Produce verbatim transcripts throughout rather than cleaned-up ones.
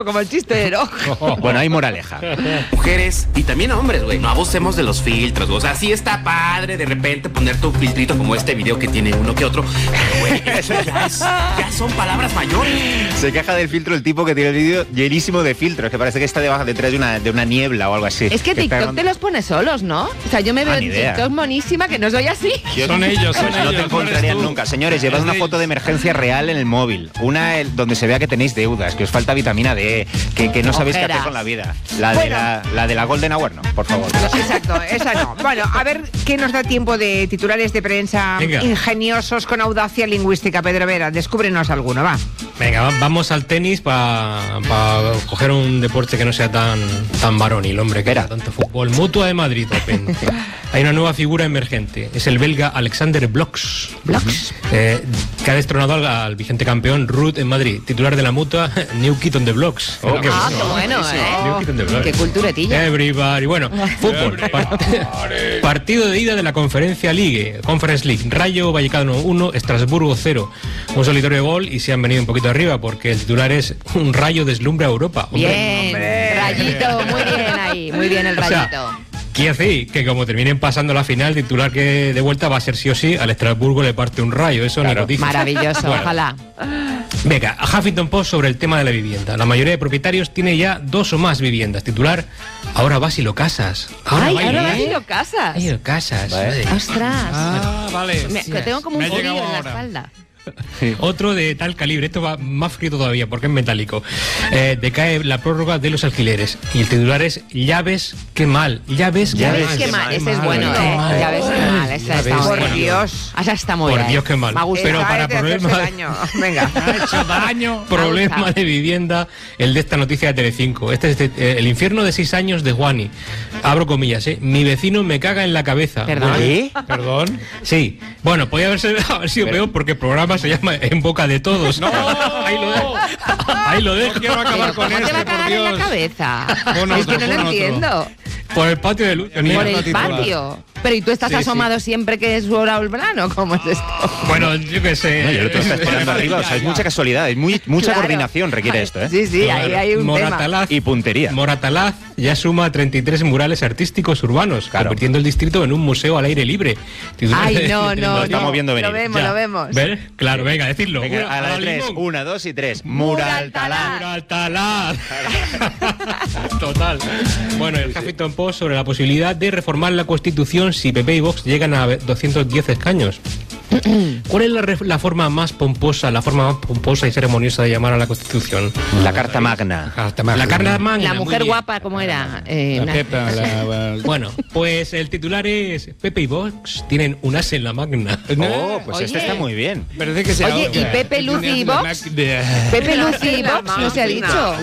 como el chiste de Ero. Bueno, hay moraleja. Mujeres y también hombres, güey, no abusemos de los filtros, güey. O sea, sí está padre de repente ponerte un filtrito como este video que tiene uno que otro. Güey, eso ya, es, ya son palabras mayores. Se queja del filtro el tipo que tiene el vídeo llenísimo de filtros, que parece que está debajo detrás de una, de una niebla o algo así. Es que, que TikTok pegan... te los pone solos, ¿no? O sea, yo me veo ah, en TikTok monísima, que no soy así. Yo, son ellos, son pues ellos. No te encontrarían no nunca. Señores, llevad es una de foto de ellos. emergencia real en el móvil. Una el, donde se vea que tenéis deudas, que os falta vitamina D, que, que no sabéis Ojeras. qué hacer con la vida. La, Bueno. de la, la de la Golden Hour, no, por favor. Exacto, esa no. Bueno, a ver qué nos da tiempo de titulares de prensa Venga. ingeniosos con audacia lingüística. Pedro Vera, descúbrenos alguno, va. Venga, va- vamos al tenis para pa coger un deporte que no sea tan, tan varonil, hombre, que Vera. era tanto fútbol. Mutua de Madrid Open. Hay una nueva figura emergente. Es el belga Alexander Blox. ¿Blox? Eh, que ha destronado al, al vigente campeón Ruud en Madrid, titular de la Mutua New Kid on the Blocks. Oh, qué Ah, bueno. qué bueno, New Kid on the ¿eh? Blocks. Qué culturetilla. Everybody. Bueno, fútbol. Part- partido de ida de la Conferencia League. Conference League. Rayo Vallecano uno, Estrasburgo cero. Un solitario gol y se han venido un poquito arriba porque el titular es un Rayo deslumbra a Europa. Hombre, Bien, hombre. Rayito, muy bien ahí, muy bien el O sea, Rayito. quiere decir que como terminen pasando la final, titular que de vuelta va a ser sí o sí, al Estrasburgo le parte un rayo, eso Claro. ni lo dice. Maravilloso, Bueno. ojalá. Venga, a Huffington Post sobre el tema de la vivienda. La mayoría de propietarios tiene ya dos o más viviendas. Titular, ahora vas y lo casas. Ay, va y ahora lo- vas y lo casas. Ay, lo casas. Vale. Ay. Ostras. Ah, vale. Me- que tengo como un Me ha frío llegado en la ahora. espalda. Otro de tal calibre, esto va más frío todavía porque es metálico. Eh, decae la prórroga de los alquileres. Y el titular es, ya ves qué mal, ya ves Ya qué ves mal. qué mal, ese es bueno, qué ¿eh? mal. Ya ves qué mal, esa Ya está ves, muy por bueno. Dios. Esa está muy Por bien. Dios, qué mal. Me ha gustado. Pero Esa para es de hacerse problemas- daño. Venga. Ha hecho daño. Problema gusta. de vivienda, el de esta noticia de Telecinco. Este es de- eh, el infierno de seis años de Juani. Abro comillas, ¿eh? Mi vecino me caga en la cabeza. ¿Perdón? ¿Qué? Perdón. Sí. Bueno, podía haberse, haber sido Pero- peor porque el programa se llama En Boca de Todos. No, ahí lo dejo. Ahí lo dejo. No quiero acabar Pero con ¿cómo te va a este, por cagar en la Dios. cabeza? Pon Es que otro, no lo pon otro. entiendo. Por el patio de luz. Por Mira, el titular. patio. Pero ¿y tú estás Sí, sí. asomado siempre que es su hora o el verano? ¿Cómo es esto? Bueno, yo qué sé. No, y el otro está esperando arriba, o sea, es mucha casualidad, es muy, mucha Claro. coordinación requiere esto, ¿eh? Sí, sí, ahí hay un tema. Moratalaz, Y puntería. Moratalaz ya suma treinta y tres murales artísticos urbanos, Claro. convirtiendo el distrito en un museo al aire libre. Titular Ay, de- no, de- no, Lo estamos no. viendo venir. Lo vemos, Ya. lo vemos. ¿Ver? Claro, venga, decirlo. Venga, Una- a la de a tres, limón. una, dos y tres. Muraltalaz. Muraltalaz. Muraltalaz. Total. Bueno, el Huffington Post sobre la posibilidad de reformar la Constitución si P P y Vox llegan a doscientos diez escaños. ¿Cuál es la, ref- la forma más pomposa, la forma más pomposa y ceremoniosa de llamar a la Constitución? La Carta Magna. La Carta Magna. La muy mujer bien. guapa, ¿cómo era? Eh, La una- Pepa, la- la- Bueno, pues el titular es Pepe y Vox tienen un as en la Magna. Oh, pues este Oye. está muy bien. Parece que se Oye, ahoga. ¿y Pepe, Lucy y Vox? Pepe, Lucy y Vox, ¿no se ha dicho?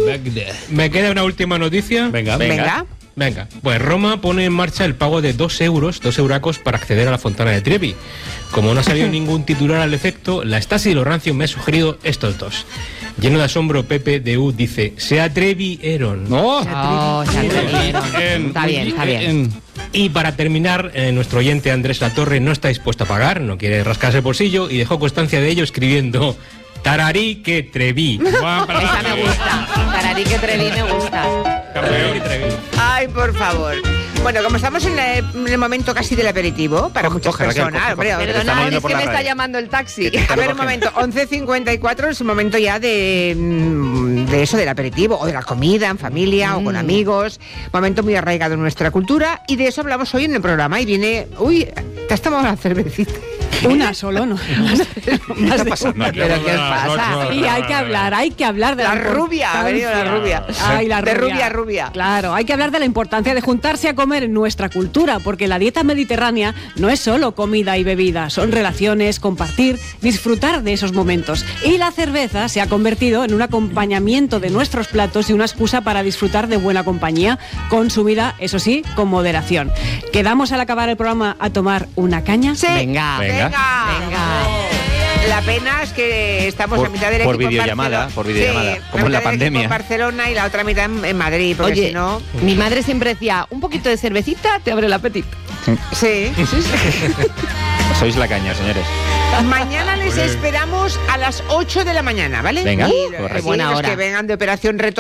¿Me queda una última noticia? Venga, Venga. Venga, pues Roma pone en marcha el pago de dos euros, dos euracos para acceder a la Fontana de Trevi. Como no ha salido ningún titular al efecto, la Stasi y lo rancio me ha sugerido estos dos. Lleno de asombro, Pepe de U dice, se atrevieron. No. Oh, se atrevieron. En- Está bien, está bien. en- Y para terminar, eh, nuestro oyente Andrés Latorre no está dispuesto a pagar, no quiere rascarse el bolsillo y dejó constancia de ello escribiendo Tararí que treví. Guau, para- Esa me gusta. Tararí que Trevi me gusta. Tararí que treví. Ay, por favor. Bueno, como estamos en, la- en el momento casi del aperitivo, para Coge, muchas coge, Raquel, personas. coge, coge. Hombre, Te estamos perdonad, oyendo es por que la me está radio. llamando el taxi. Que te A ver, un cogen. momento, once cincuenta y cuatro es el momento ya de, mm, de eso, del aperitivo, o de la comida en familia, o con amigos. Momento muy arraigado en nuestra cultura, y de eso hablamos hoy en el programa. Y viene, uy, te has tomado una cervecita. Una solo, no. Más, ¿Qué más está de pasando una. aquí? ¿Pero qué os pasa? Y hay que hablar, hay que hablar de la, La rubia, ha venido la rubia. Ay, la De rubia. rubia a rubia. Claro, hay que hablar de la importancia de juntarse a comer en nuestra cultura, porque la dieta mediterránea no es solo comida y bebida, son relaciones, compartir, disfrutar de esos momentos. Y la cerveza se ha convertido en un acompañamiento de nuestros platos y una excusa para disfrutar de buena compañía, consumida, eso sí, con moderación. ¿Quedamos al acabar el programa a tomar una caña? Sí. Venga. Venga, venga. venga. La pena es que estamos Por- a mitad del por equipo en videollamada, Barcelona. por videollamada, Sí, como en la mitad del equipo pandemia. en Barcelona y la otra mitad en, en Madrid, porque Oye, si no... mi madre siempre decía, un poquito de cervecita te abre el apetito. Sí, sí, sí. Sois la caña, señores. Mañana les esperamos a las ocho de la mañana, ¿vale? Venga, Y, correcto. sí, Buena los hora. que vengan de Operación Reto